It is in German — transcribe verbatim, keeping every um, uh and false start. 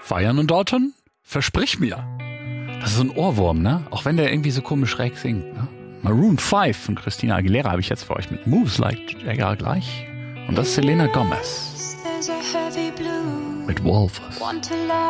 Feiern und Dalton? Versprich mir. Das ist so ein Ohrwurm, ne? Auch wenn der irgendwie so komisch schräg singt, ne? Maroon fünf von Christina Aguilera habe ich jetzt für euch mit Moves Like Jagger gleich. Und das ist Selena Gomez mit Wolves.